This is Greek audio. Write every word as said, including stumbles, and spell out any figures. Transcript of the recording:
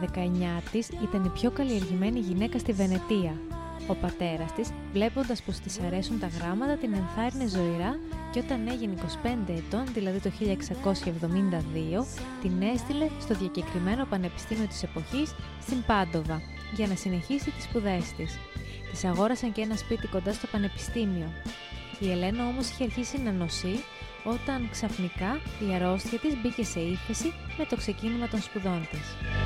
δεκαεννιά της ήταν η πιο καλλιεργημένη γυναίκα στη Βενετία. Ο πατέρας της, βλέποντας πως της αρέσουν τα γράμματα, την ενθάρρυνε ζωηρά και όταν έγινε είκοσι πέντε ετών, δηλαδή το χίλια εξακόσια εβδομήντα δύο, την έστειλε στο διακεκριμένο πανεπιστήμιο της εποχής στην Πάντοβα για να συνεχίσει τις σπουδές της. Της αγόρασαν και ένα σπίτι κοντά στο πανεπιστήμιο. Η Ελένα όμως είχε αρχίσει να νοσεί όταν ξαφνικά η αρρώστια της μπήκε σε ύφεση με το ξεκίνημα των σπουδών της.